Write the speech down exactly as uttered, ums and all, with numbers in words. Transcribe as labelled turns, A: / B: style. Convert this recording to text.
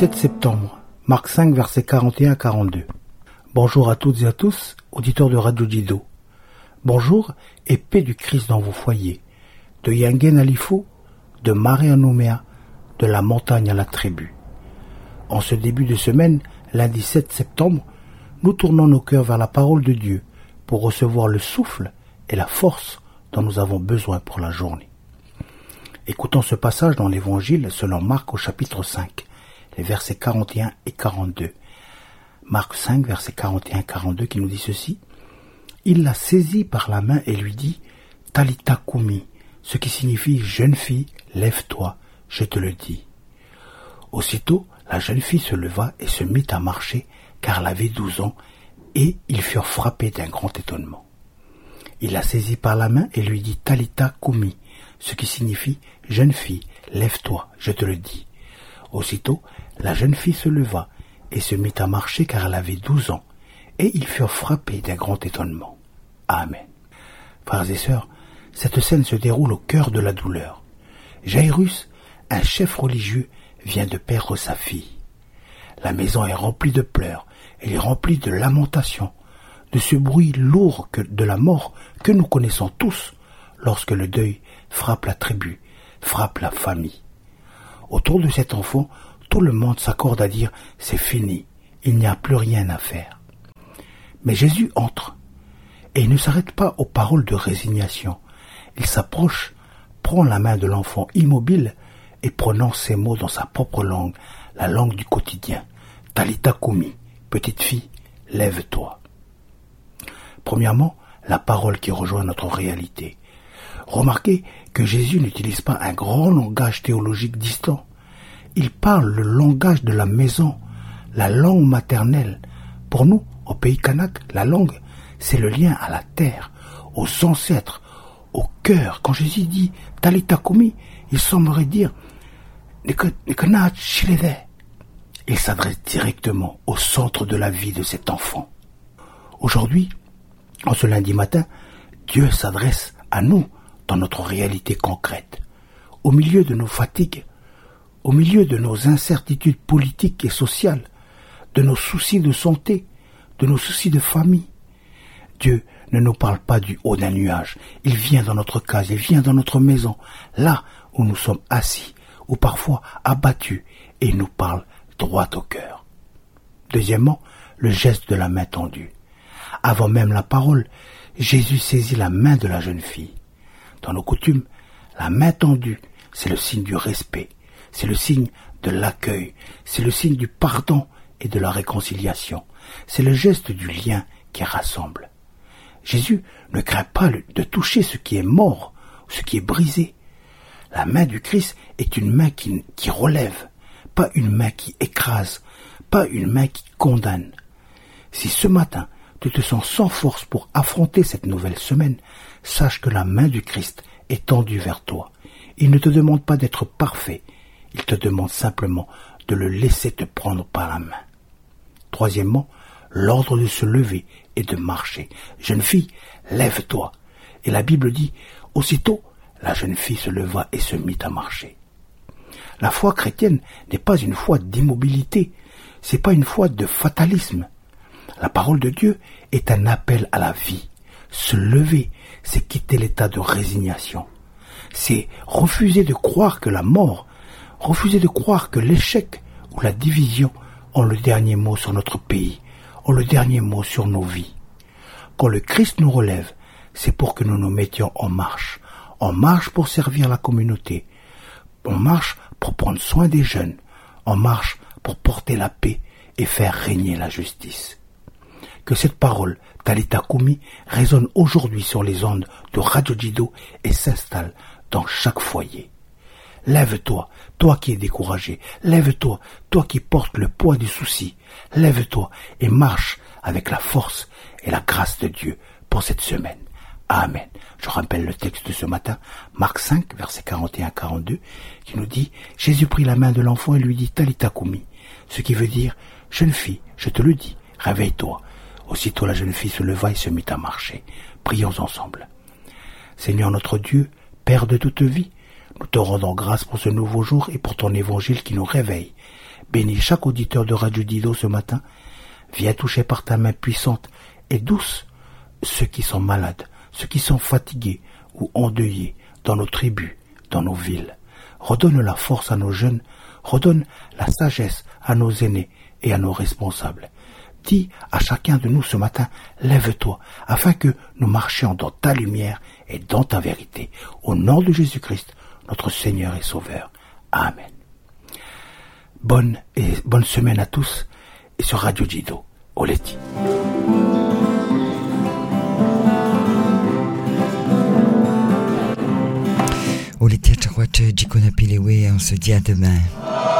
A: dix-sept septembre, Marc cinq, versets quarante et un à quarante-deux. Bonjour à toutes et à tous, auditeurs de Radio Dido. Bonjour et paix du Christ dans vos foyers, de Yangen à Lifou, de Marais à Nouméa, de la montagne à la tribu. En ce début de semaine, lundi sept septembre, nous tournons nos cœurs vers la parole de Dieu pour recevoir le souffle et la force dont nous avons besoin pour la journée. Écoutons ce passage dans l'Évangile selon Marc au chapitre cinq, les versets quarante et un et quarante-deux. Marc cinq, versets quarante et un à quarante-deux qui nous dit ceci. Il la saisit par la main et lui dit « Talitha koumi », ce qui signifie « Jeune fille, lève-toi, je te le dis ». Aussitôt, la jeune fille se leva et se mit à marcher, car elle avait douze ans, et ils furent frappés d'un grand étonnement. Il la saisit par la main et lui dit « Talitha koumi », ce qui signifie « Jeune fille, lève-toi, je te le dis ». Aussitôt, la jeune fille se leva et se mit à marcher, car elle avait douze ans, et ils furent frappés d'un grand étonnement. Amen. Frères et sœurs, cette scène se déroule au cœur de la douleur. Jairus, un chef religieux, vient de perdre sa fille. La maison est remplie de pleurs, elle est remplie de lamentations, de ce bruit lourd que, de la mort que nous connaissons tous lorsque le deuil frappe la tribu, frappe la famille. Autour de cet enfant, tout le monde s'accorde à dire « c'est fini, il n'y a plus rien à faire ». Mais Jésus entre, et il ne s'arrête pas aux paroles de résignation. Il s'approche, prend la main de l'enfant immobile et prononce ces mots dans sa propre langue, la langue du quotidien. « Talitha koumi », petite fille, lève-toi. Premièrement, la parole qui rejoint notre réalité. Remarquez que Jésus n'utilise pas un grand langage théologique distant. Il parle le langage de la maison, la langue maternelle. Pour nous, au pays kanak, la langue, c'est le lien à la terre, aux ancêtres, au cœur. Quand Jésus dit « Talitha koumi », il semblerait dire « Nikanat shilede ». Il s'adresse directement au centre de la vie de cet enfant. Aujourd'hui, en ce lundi matin, Dieu s'adresse à nous dans notre réalité concrète. Au milieu de nos fatigues, au milieu de nos incertitudes politiques et sociales, de nos soucis de santé, de nos soucis de famille, Dieu ne nous parle pas du haut d'un nuage. Il vient dans notre case, il vient dans notre maison, là où nous sommes assis, ou parfois abattus, et il nous parle droit au cœur. Deuxièmement, le geste de la main tendue. Avant même la parole, Jésus saisit la main de la jeune fille. Dans nos coutumes, la main tendue, c'est le signe du respect, c'est le signe de l'accueil, c'est le signe du pardon et de la réconciliation. C'est le geste du lien qui rassemble. Jésus ne craint pas de toucher ce qui est mort, ce qui est brisé. La main du Christ est une main qui, qui relève, pas une main qui écrase, pas une main qui condamne. Si ce matin, tu te sens sans force pour affronter cette nouvelle semaine, sache que la main du Christ est tendue vers toi. Il ne te demande pas d'être parfait, il te demande simplement de le laisser te prendre par la main. Troisièmement, l'ordre de se lever et de marcher. Jeune fille, lève-toi. Et la Bible dit, aussitôt, la jeune fille se leva et se mit à marcher. La foi chrétienne n'est pas une foi d'immobilité, c'est pas une foi de fatalisme. La parole de Dieu est un appel à la vie. Se lever, c'est quitter l'état de résignation. C'est refuser de croire que la mort, refuser de croire que l'échec ou la division ont le dernier mot sur notre pays, ont le dernier mot sur nos vies. Quand le Christ nous relève, c'est pour que nous nous mettions en marche. En marche pour servir la communauté. En marche pour prendre soin des jeunes. En marche pour porter la paix et faire régner la justice. Que cette parole, Talitha koumi, résonne aujourd'hui sur les ondes de Radio Dido et s'installe dans chaque foyer. Lève-toi, toi qui es découragé. Lève-toi, toi qui portes le poids du souci. Lève-toi et marche avec la force et la grâce de Dieu pour cette semaine. Amen. Je rappelle le texte de ce matin, Marc cinq, versets quarante et un à quarante-deux, qui nous dit « Jésus prit la main de l'enfant et lui dit « Talitha koumi », ce qui veut dire « Jeune fille, je te le dis, réveille-toi ». Aussitôt la jeune fille se leva et se mit à marcher. Prions ensemble. Seigneur notre Dieu, Père de toute vie, nous te rendons grâce pour ce nouveau jour et pour ton évangile qui nous réveille. Bénis chaque auditeur de Radio Dido ce matin. Viens toucher par ta main puissante et douce ceux qui sont malades, ceux qui sont fatigués ou endeuillés dans nos tribus, dans nos villes. Redonne la force à nos jeunes, redonne la sagesse à nos aînés et à nos responsables. Dis à chacun de nous ce matin, lève-toi, afin que nous marchions dans ta lumière et dans ta vérité. Au nom de Jésus-Christ, notre Seigneur et Sauveur. Amen. Bonne et bonne semaine à tous et sur Radio Dido, Oleti.
B: Oleti Achawat Jikona Pilewe, on se dit à demain.